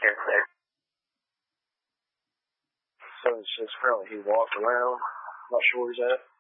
here and there. So it's just apparently he walked around. I'm not sure where he's at.